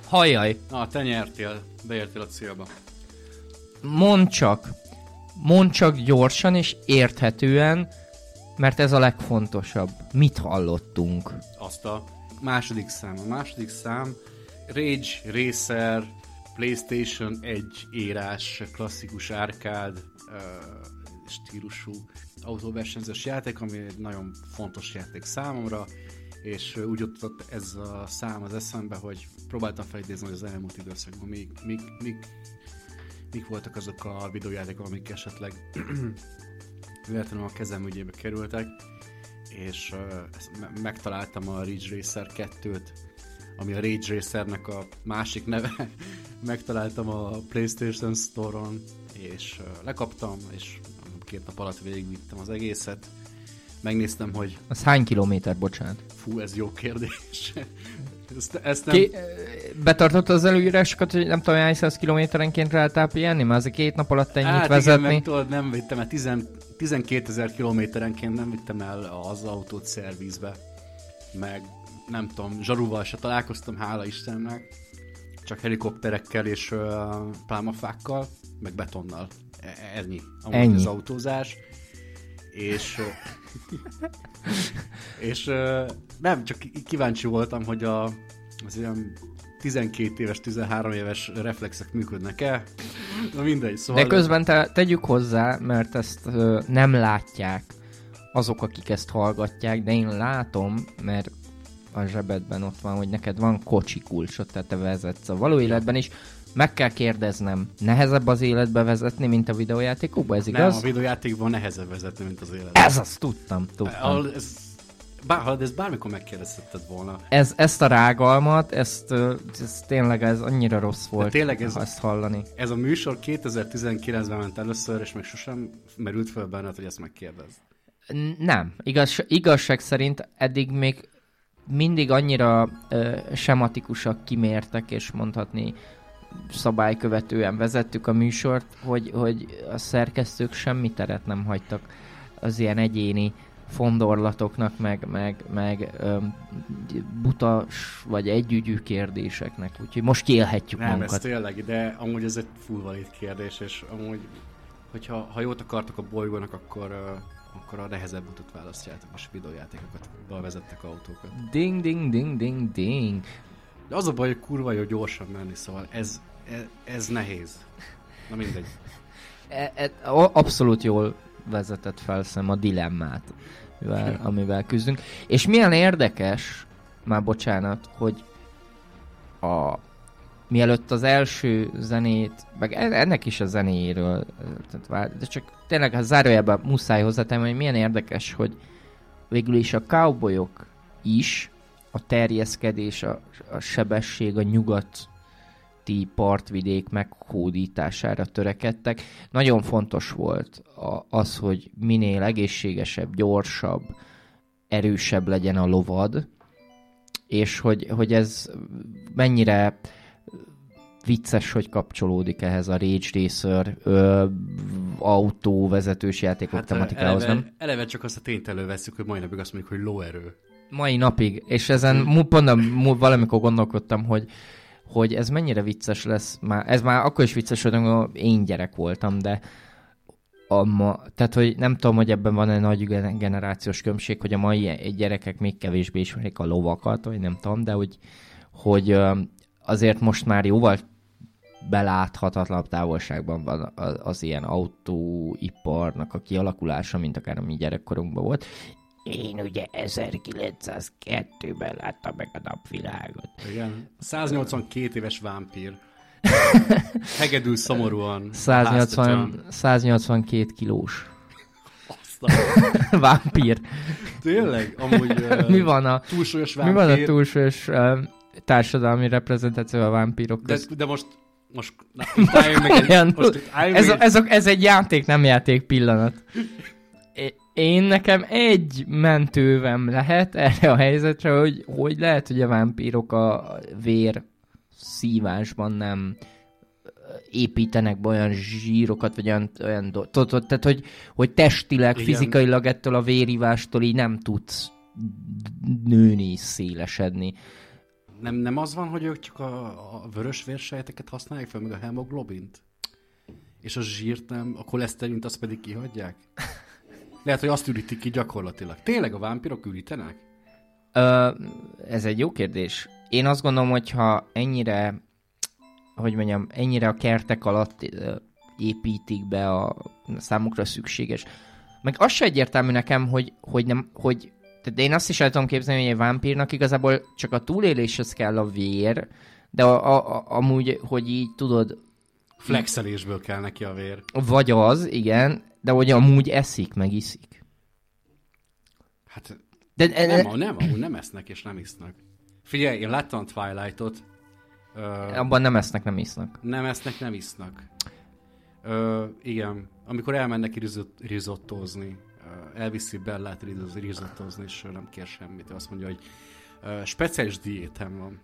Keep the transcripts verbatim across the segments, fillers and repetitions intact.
Hajjaj. Na, te nyertél, beértél a célba. Mondd csak, mondd csak gyorsan és érthetően, mert ez a legfontosabb. Mit hallottunk? Azt a második szám. A második szám Rage Racer PlayStation egy érás, klasszikus árkád uh, stílusú autóversenyzős játék, ami egy nagyon fontos játék számomra, és uh, úgy jutott ez a szám az eszembe, hogy próbáltam felidézni, hogy az elmúlt időszakban mik, mik, mik, mik voltak azok a videójátékok, amik esetleg véletlenül a kezem ügyébe kerültek, és uh, me- megtaláltam a Ridge Racer kettőt, ami a Rage Racernek a másik neve. Megtaláltam a PlayStation Store-on, és uh, lekaptam, és két nap alatt végigvittem az egészet. Megnéztem, hogy... Az hány kilométer, bocsánat? Fú, ez jó kérdés. ezt, ezt nem... Ké... Betartotta az előírásokat, hogy nem tudom, hány száz kilométerenként lehetál pihenni? Már azért két nap alatt ennyit hát vezetni. Igen, meg tudod, nem vittem el tizenkétezer kilométerenként nem vittem el az autót szervizbe. Meg nem tudom, zsarúval se találkoztam, hála Istennek. Csak helikopterekkel és uh, pálmafákkal, meg betonnal. E- ennyi. Amúgy ennyi. Az autózás. És... és uh, nem, csak kíváncsi voltam, hogy a, az ilyen tizenkét éves, tizenhárom éves reflexek működnek-e. Na mindegy, szóval... De közben te, tegyük hozzá, mert ezt ö, nem látják azok, akik ezt hallgatják, de én látom, mert a zsebedben ott van, hogy neked van kocsi kulcsod, tehát te vezetsz a való életben is. Meg kell kérdeznem, nehezebb az életbe vezetni, mint a videójátékokban, ez igaz? Nem, a videójátékokban nehezebb vezetni, mint az életben. Ez azt tudtam, tudtam. Ez, bár, de ezt bármikor megkérdezheted volna. Ez, ezt a rágalmat, ezt, ez tényleg ez annyira rossz volt, tényleg ez, ezt hallani. Ez a műsor kétezer-tizenkilencben ment először, és még sosem merült fel benned, hogy ezt megkérdezd. Nem. Igaz, igazság szerint eddig még mindig annyira ö, sematikusak, kimértek, és mondhatni szabálykövetően vezettük a műsort, hogy, hogy a szerkesztők semmi teret nem hagytak az ilyen egyéni fondorlatoknak, meg, meg, meg ö, buta vagy együgyű kérdéseknek. Úgyhogy most kiélhetjük nem, magunkat. Nem, ez tényleg, de amúgy ez egy full valid kérdés, és amúgy, hogyha ha jót akartok a bolygónak, akkor, uh, akkor a nehezebb utat választjátok, és videójátékokat, vezettek autókat. Ding, ding, ding, ding, ding. De az a baj, hogy kurva jó gyorsan menni, szóval ez, ez, ez nehéz. Na mindegy. E, e, abszolút jól vezetett fel szem a dilemmát, mivel, amivel küzdünk. És milyen érdekes, már bocsánat, hogy a, mielőtt az első zenét, meg ennek is a zenéjéről, de csak tényleg ha zárójában muszáj hozzátenni, hogy milyen érdekes, hogy végül is a cowboyok is a terjeszkedés, a, a sebesség, a nyugati partvidék meghódítására törekedtek. Nagyon fontos volt a, az, hogy minél egészségesebb, gyorsabb, erősebb legyen a lovad, és hogy, hogy ez mennyire vicces, hogy kapcsolódik ehhez a Rage Racer ö, autóvezetős játékok hát tematikához, eleve, nem? Eleve csak azt a tényt elővesszük, hogy mai napig azt mondjuk, hogy lóerő. Mai napig, és ezen pont valamikor gondolkodtam, hogy, hogy ez mennyire vicces lesz, már, ez már akkor is vicces, hogy én gyerek voltam, de a ma, tehát, hogy nem tudom, hogy ebben van egy nagy generációs különbség, hogy a mai gyerekek még kevésbé ismerik a lovakat, vagy nem tudom, de hogy, hogy azért most már jóval beláthatatlanabb távolságban van az ilyen autóiparnak a kialakulása, mint akár a mi gyerekkorunkban volt. Én ugye ezerkilencszázkettőben láttam meg a napvilágot. Igen. száznyolcvankét éves vámpír. Hegedül szomorúan. száznyolcvan, száznyolcvankét kilós. Vámpír. Tényleg? Amúgy uh, mi van a túlsúlyos vámpír? Mi van a túlsúlyos uh, társadalmi reprezentáció a vámpírok de, között? de most most, na, itt álljunk meg egy, most itt ez, a, ez, a, ez egy játék, nem játék pillanat. Én nekem egy mentővem lehet erre a helyzetre, hogy, hogy lehet, hogy a vámpírok a vér szívásban nem építenek be olyan zsírokat, vagy olyan, olyan dolgokat, tehát hogy, hogy testileg, igen, fizikailag ettől a vérivástól így nem tudsz nőni, szélesedni. Nem, nem az van, hogy ők csak a, a vörös vérsejteket használják fel, meg a hemoglobint? És a zsírt nem, a koleszterint azt pedig kihagyják? Lehet, hogy azt ürítik ki gyakorlatilag. Tényleg a vámpirok ürítenek? Ö, ez egy jó kérdés. Én azt gondolom, hogyha ennyire, hogy mondjam, ennyire a kertek alatt ö, építik be a számukra szükséges. Meg az se egyértelmű nekem, hogy, hogy nem, hogy tehát én azt is el tudom képzelni, hogy egy vámpírnak igazából csak a túléléshez kell a vér, de a, a, a, amúgy, hogy így tudod... Flexelésből kell neki a vér. Vagy az, igen, de hogy amúgy eszik, meg iszik. Hát de, nem, nem, nem, amúgy nem esznek és nem isznak. Figyelj, én láttam Twilightot. Ö, abban nem esznek, nem isznak. Nem esznek, nem isznak. Ö, igen, amikor elmennek rizott, rizottózni, elviszi Bellát rizottózni, és nem kér semmit. Azt mondja, hogy uh, speciális diétem van.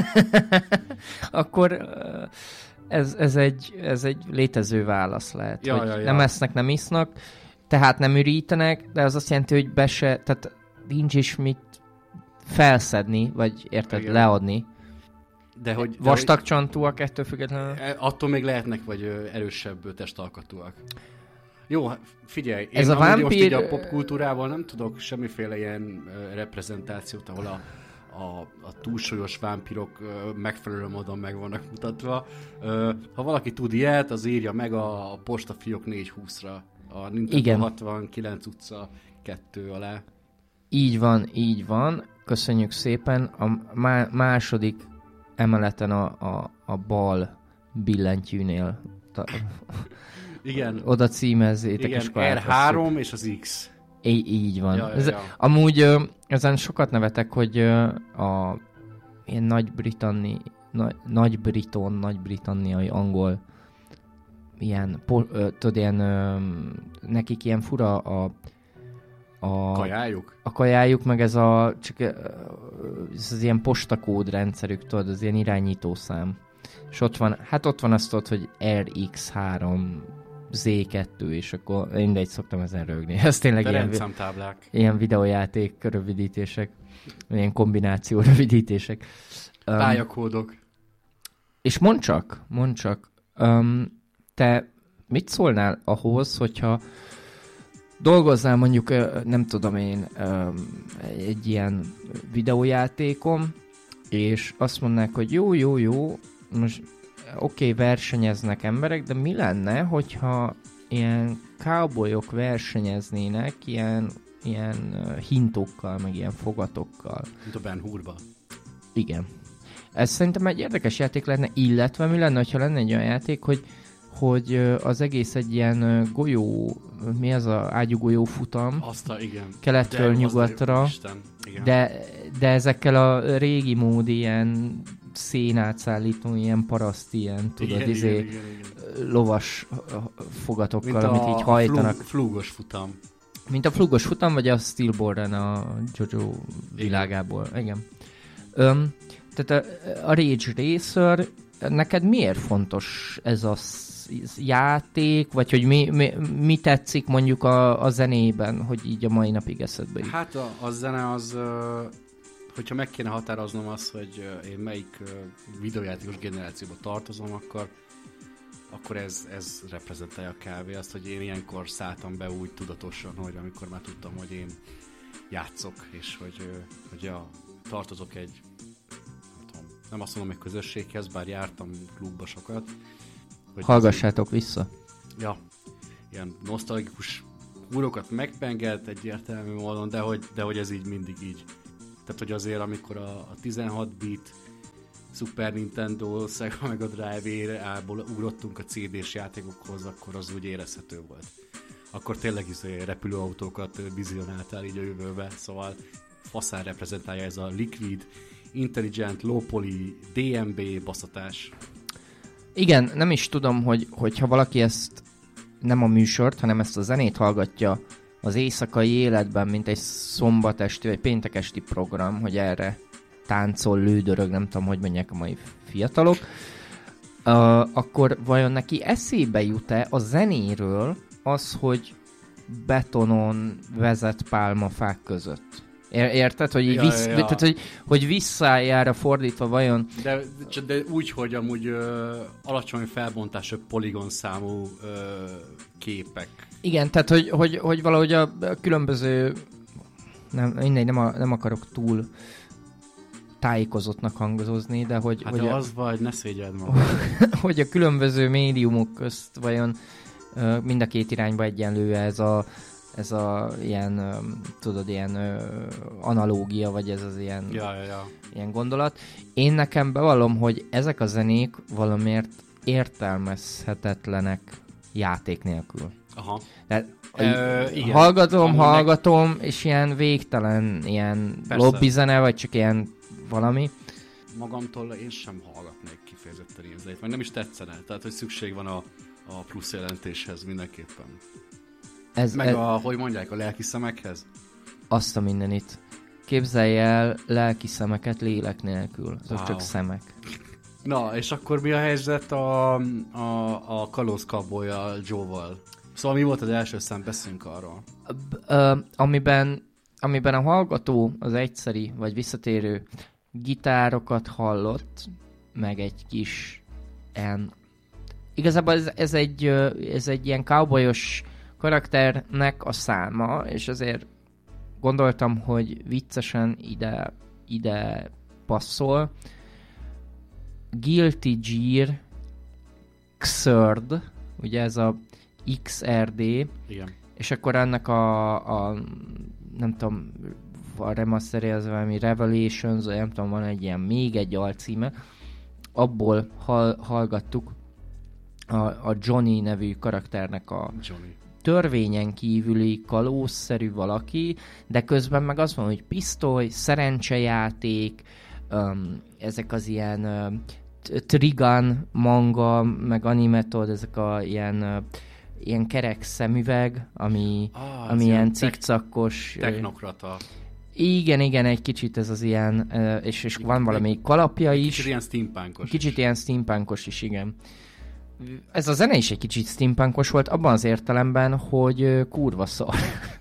Akkor uh, ez, ez, egy, ez egy létező válasz lehet. Ja, hogy ja, ja. Nem esznek, nem isznak, tehát nem ürítenek, de az azt jelenti, hogy be se, tehát nincs is mit felszedni, vagy érted, igen. leadni. De hogy, de Vastag csantúak ettől függetlenül? Attól még lehetnek, vagy erősebb testalkatúak. Jó, figyelj, én ez a vámpír... most így a popkultúrával nem tudok semmiféle ilyen uh, reprezentációt, ahol a, a, a túlsúlyos vámpirok uh, megfelelő módon meg vannak mutatva. Uh, ha valaki tud ilyet, az írja meg a, a postafiók négyszázhúszra, a Nintendo hatvankilenc utca kettő alá. Így van, így van. Köszönjük szépen. A má- második emeleten a, a, a bal billentyűnél... Ta- Igen. Oda címezzétek. Igen, és er három és az X. Így, így van. Ja, ja, Ez, ja. amúgy ö, ezen sokat nevetek, hogy ö, a ilyen Nagy-Britanni, nagy, Nagy-Briton, Nagy-Britanniai angol ilyen, po, ö, tudod, ilyen ö, nekik ilyen fura a a kajájuk? A kajájuk, meg ez a csak ö, ez az ilyen postakód rendszerük, tudod, az ilyen irányítószám. És ott van, hát ott van azt tudod, hogy er iksz három zé kettő, és akkor mindegy, szoktam ezen rögni. Ez tényleg ilyen, ilyen videójáték rövidítések, ilyen kombináció rövidítések. Um, Pályakódok. És mondd csak, mondd csak, um, te mit szólnál ahhoz, hogyha dolgoznál mondjuk, nem tudom én, um, egy ilyen videójátékon, és azt mondnák, hogy jó, jó, jó, most oké, okay, versenyeznek emberek, de mi lenne, hogyha ilyen cowboyok versenyeznének ilyen, ilyen uh, hintókkal, meg ilyen fogatokkal. Mint a Ben Hurba. Igen. Ez szerintem egy érdekes játék lenne, illetve mi lenne, ha lenne egy olyan játék, hogy, hogy uh, az egész egy ilyen uh, golyó, mi az a ágyúgolyó futam? Azt a, igen. Keletről de nyugatra. Isten, igen. De, de ezekkel a régi mód ilyen szénátszállító, ilyen paraszt, ilyen, tudod, igen, izé, igen, igen, igen. lovas fogatokkal, mint amit így hajtanak. Flug, flúgos futam. Mint a flugos futam, vagy a Steelborn a JoJo világából. Igen. Igen. Öm, tehát a, a Rage Racer, neked miért fontos ez a játék, vagy hogy mi, mi, mi tetszik mondjuk a, a zenében, hogy így a mai napig eszedbe jut? Hát a, a zene az, hogyha meg kéne határoznom azt, hogy én melyik videójátékos generációba tartozom, akkor, akkor ez, ez reprezentálja a kávé azt, hogy én ilyenkor szálltam be úgy tudatosan, hogy amikor már tudtam, hogy én játszok, és hogy, hogy ja, tartozok egy, nem tudom, nem azt mondom, egy közösséghez, bár jártam klubba sokat. Hallgassátok vissza. Ja, ilyen nosztalgikus húrokat megpengelt egyértelmű módon, de hogy, de hogy ez így mindig így. Tehát, hogy azért, amikor a, a tizenhat bit Super Nintendo, Sega Mega Drive-ából ugrottunk a cé dés játékokhoz, akkor az úgy érezhető volt. Akkor tényleg izé repülőautókat vizionáltál így a jövőbe, szóval faszán reprezentálja ez a Liquid, Intelligent, Low Poly, dé em bé baszatás. Igen, nem is tudom, hogy, hogyha valaki ezt nem a műsort, hanem ezt a zenét hallgatja az éjszakai életben, mint egy szombatesti vagy péntekesti program, hogy erre táncol, lődörög, nem tudom, hogy mondják a mai fiatalok, uh, akkor vajon neki eszébe jut-e a zenéről az, hogy betonon vezet pálmafák között? Érted? Hogy, így ja, vissz, ja, ja. Tehát, hogy, hogy visszájára fordítva vajon... De, de, de úgy, hogy amúgy ö, alacsony felbontású poligon számú ö, képek. Igen, tehát hogy, hogy, hogy valahogy a, a különböző... Nem, mindegy, nem, a, nem akarok túl tájékozottnak hangozni, de hogy... Hát hogy de a, az vagy, ne szégyeld magad. hogy a különböző médiumok közt vajon ö, mind a két irányba egyenlő ez a ez a ilyen, ö, tudod, ilyen ö, analógia, vagy ez az ilyen, Ja, ja, ja. ilyen gondolat. Én nekem bevallom, hogy ezek a zenék valamiért értelmezhetetlenek játék nélkül. Aha. Tehát, Ö, igen. hallgatom, Amúgy hallgatom, meg... és ilyen végtelen ilyen lobbizene, vagy csak ilyen valami. Magamtól én sem hallgatnék kifejezetten ilyen zenét, vagy nem is tetszene. Tehát, hogy szükség van a, a plusz jelentéshez mindenképpen. Ez, Meg ez, a, hogy mondják, a lelki szemekhez? Azt a mindenit. Képzelj el lelki szemeket lélek nélkül. Azok Wow. csak szemek. Na, és akkor mi a helyzet a, a, a kalózkabolya Joe-val? Szóval mi volt az első szám, beszélünk arról. Ö, amiben, amiben a hallgató az egyszeri, vagy visszatérő gitárokat hallott, meg egy kis ilyen... Igazából ez, ez, egy, ez egy ilyen cowboyos karakternek a száma, és azért gondoltam, hogy viccesen ide, ide passzol. Guilty Gear Xrd, ugye ez a iksz er dé, Igen. és akkor ennek a, a nem tudom, a remasteré az valami Revelations, nem tudom, van egy ilyen, még egy alcíme, abból hall, hallgattuk a, a Johnny nevű karakternek a Johnny. törvényen kívüli kalózszerű valaki, de közben meg az van, hogy pisztoly, szerencsejáték, um, ezek az ilyen uh, Trigun manga, meg animetod, ezek a ilyen, uh, ilyen kerek szemüveg, ami, Ah, ami ilyen tek- cikkcakkos. Technokrata. Igen, igen, egy kicsit ez az ilyen, uh, és, és van valami kalapja is. Kicsit ilyen steampunkos. Kicsit ilyen steampunkos is, igen. Ez a zene is egy kicsit steampunkos volt, abban az értelemben, hogy uh, kurva szar.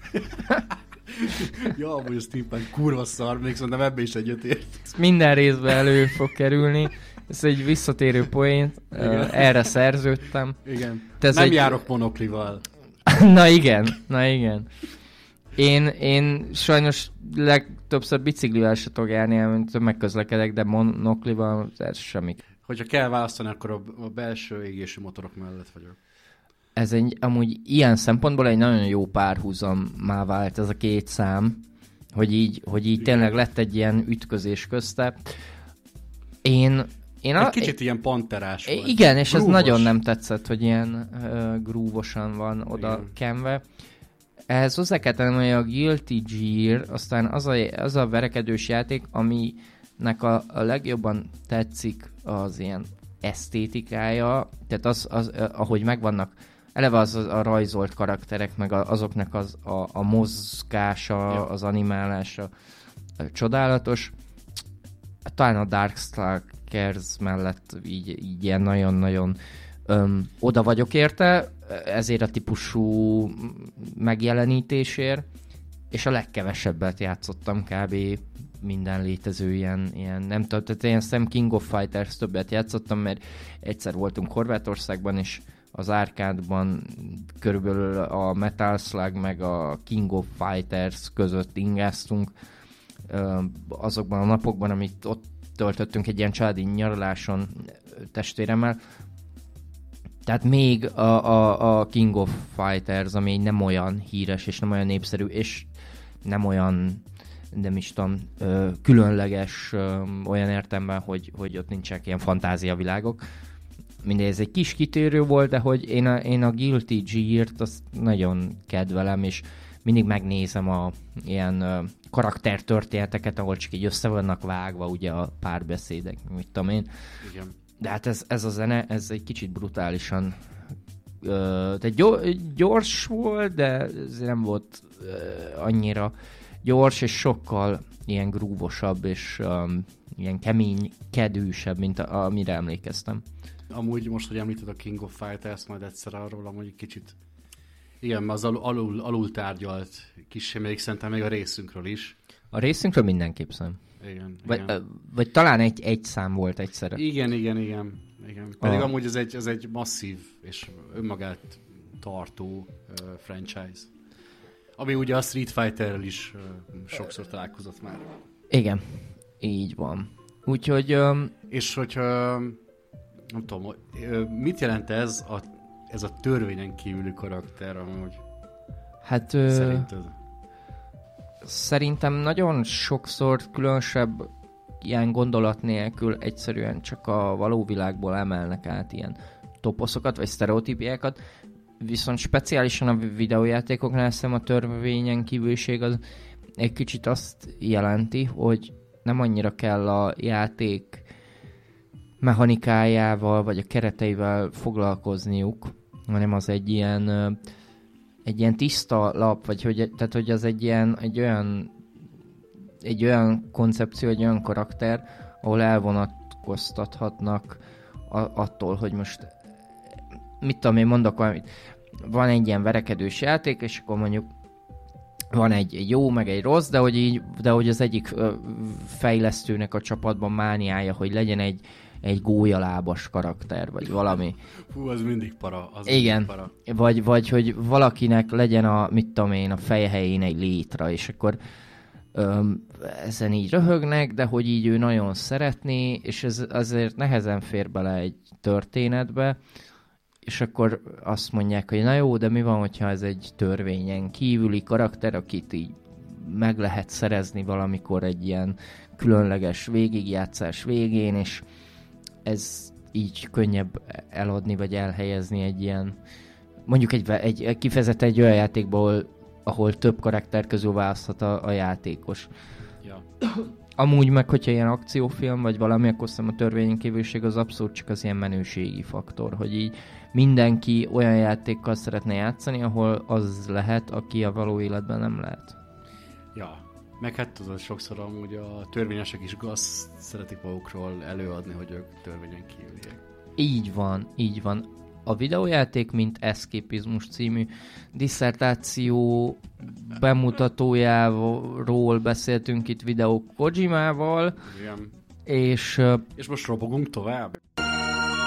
Ja, amúgy a steampunk kurva szar, még szerintem ebbe is egyetért. Minden részben elő fog kerülni. Ez egy visszatérő poén, uh, erre szerződtem. Igen. Ez Nem egy... járok monoklival. Na igen, na igen. Én, én sajnos legtöbbször biciklivel se tudok járni, mint megközlekedek, de monoklival ez semmi. Hogyha kell választani, akkor a, a belső égésű motorok mellett vagyok. Ez egy, amúgy ilyen szempontból egy nagyon jó párhuzammá vált ez a két szám, hogy így, hogy így tényleg lett egy ilyen ütközés közte. Én... én egy a, kicsit én, ilyen panterás volt. Igen, és Grúvos. ez nagyon nem tetszett, hogy ilyen uh, grúvosan van oda Igen. kenve. Ehhez hozzá kell tennem, hogy a Guilty Gear, aztán az a, az a verekedős játék, aminek a, a legjobban tetszik az ilyen esztétikája, tehát az, az ahogy megvannak, eleve az, az a rajzolt karakterek, meg a, azoknak az, a, a mozgása, ja. az animálása csodálatos. Talán a Darkstalkers mellett így, így ilyen nagyon-nagyon öm, oda vagyok érte, ezért a típusú megjelenítésért, és a legkevesebbet játszottam kb. Minden létező ilyen, ilyen nem tudom, tehát én Sam King of Fighters többet játszottam, mert egyszer voltunk Horvátországban, és az árkádban körülbelül a Metal Slug meg a King of Fighters között ingáztunk azokban a napokban, amit ott töltöttünk egy ilyen családi nyaraláson testvéremmel. Tehát még a, a, a King of Fighters, ami nem olyan híres, és nem olyan népszerű, és nem olyan, nem is tudom, különleges olyan értelemben, hogy, hogy ott nincsenek ilyen fantáziavilágok. Mindegy, ez egy kis kitérő volt, de hogy én a, én a Guilty Gear-t azt nagyon kedvelem, és mindig megnézem a ilyen uh, karaktertörténeteket, ahol csak így össze vannak vágva ugye a párbeszédek, mit tudom én. Igen. De hát ez, ez a zene, ez egy kicsit brutálisan uh, de gyor, gyors volt, de ez nem volt uh, annyira gyors, és sokkal ilyen grúvosabb, és um, ilyen kemény, kedűsebb, mint a, amire emlékeztem. Amúgy most, hogy említed a King of Fighters, majd egyszer arról, amúgy egy kicsit igen, az alul, alul, alul tárgyalt kis még szerintem még a részünkről is. A részünkről mindenképp szem. Igen, Vagy, igen. ö, vagy talán egy, egy szám volt egyszerre. Igen, igen, igen. igen. Pedig Ah. amúgy ez egy, ez egy masszív és önmagát tartó uh, franchise. Ami ugye a Street Fighterrel is uh, sokszor találkozott már. Igen, így van. Úgyhogy... Öm, És hogyha nem tudom, ö, mit jelent ez a, ez a törvényen kívüli karakter amúgy hát... Ö, szerinted? Szerintem nagyon sokszor különösebb ilyen gondolat nélkül egyszerűen csak a való világból emelnek át ilyen toposzokat, vagy sztereotípiákat, viszont speciálisan a videójátékoknál szerintem a törvényen kívüliség az egy kicsit azt jelenti, hogy nem annyira kell a játék mechanikájával, vagy a kereteivel foglalkozniuk, hanem az egy ilyen ö, egy ilyen tiszta lap, vagy hogy, tehát, hogy az egy ilyen, egy olyan egy olyan koncepció, egy olyan karakter, ahol elvonatkoztathatnak a, attól, hogy most mit tudom én, mondok valamit, van egy ilyen verekedős játék, és akkor mondjuk van egy, egy jó, meg egy rossz, de hogy, így, de hogy az egyik ö, fejlesztőnek a csapatban mániája, hogy legyen egy, egy gólyalábas karakter, vagy valami. Hú, az mindig para. Az Igen, mindig para. vagy, vagy hogy valakinek legyen a, mit tudom én, a feje helyén egy létra, és akkor öm, ezen így röhögnek, de hogy így ő nagyon szeretné, és ez azért nehezen fér bele egy történetbe, és akkor azt mondják, hogy na jó, de mi van, hogyha ez egy törvényen kívüli karakter, akit így meg lehet szerezni valamikor egy ilyen különleges végigjátszás végén, és ez így könnyebb eladni, vagy elhelyezni egy ilyen, mondjuk egy, egy kifejezetten egy olyan játékban, ahol, ahol több karakter közül választhat a, a játékos. Ja. Amúgy meg, hogyha ilyen akciófilm, vagy valami, akkor szerintem a törvényen kívüliség az abszolút csak az ilyen menőségi faktor, hogy így mindenki olyan játékkal szeretne játszani, ahol az lehet, aki a való életben nem lehet. Ja. Meg hát tudod, sokszor amúgy a törvényesek is azt szeretik magukról előadni, hogy ők törvényen kívüliek. Így van, így van. A videójáték, mint Escapismus című disszertáció bemutatójáról beszéltünk itt videó Kojimával, Igen. és... És most robogunk tovább?